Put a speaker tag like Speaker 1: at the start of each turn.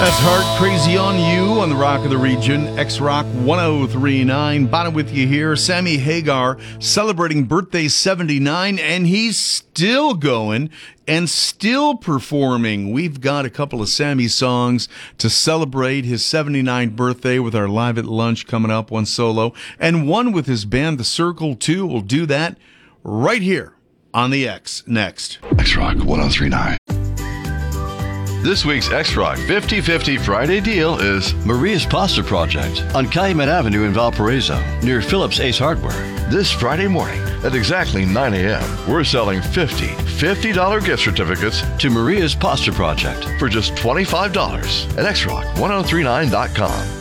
Speaker 1: That's Heart Crazy on You on the Rock of the Region, X-Rock 1039. Bonnet with you here. Sammy Hagar celebrating birthday 79, and he's still going and still performing. We've got a couple of Sammy songs to celebrate his 79th birthday with our Live at Lunch coming up, one solo, and one with his band, The Circle, too. We'll do that right here on the X next.
Speaker 2: X-Rock 1039.
Speaker 3: This week's X-Rock 50-50 Friday deal is
Speaker 4: Maria's Pasta Project on Calumet Avenue in Valparaiso, near Phillips Ace Hardware.
Speaker 3: this Friday morning at exactly 9 a.m. We're selling $50 gift certificates
Speaker 4: to Maria's Pasta Project
Speaker 3: for just $25 at xrock1039.com.